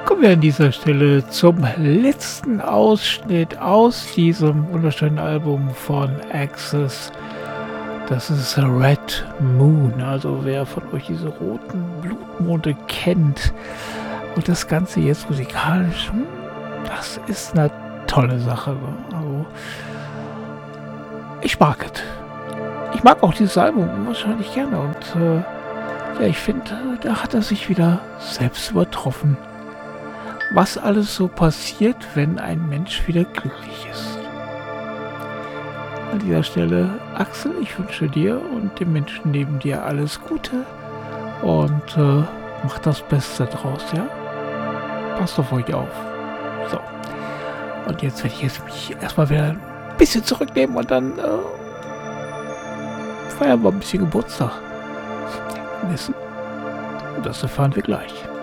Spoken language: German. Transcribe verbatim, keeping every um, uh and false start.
Kommen wir an dieser Stelle zum letzten Ausschnitt aus diesem wunderschönen Album von Axis. Das ist Red Moon. Also wer von euch diese roten Blutmonde kennt und das Ganze jetzt musikalisch, hm, das ist eine tolle Sache. Also ich mag es. Ich mag auch dieses Album wahrscheinlich gerne und äh, ja, ich finde, da hat er sich wieder selbst übertroffen. Was alles so passiert, wenn ein Mensch wieder glücklich ist. An dieser Stelle, Axel, ich wünsche dir und dem Menschen neben dir alles Gute und äh, macht das Beste draus, ja? Passt auf euch auf. So. Und jetzt werde ich jetzt mich erstmal wieder ein bisschen zurücknehmen und dann äh, feiern wir ein bisschen Geburtstag. Wissen? Das erfahren wir gleich.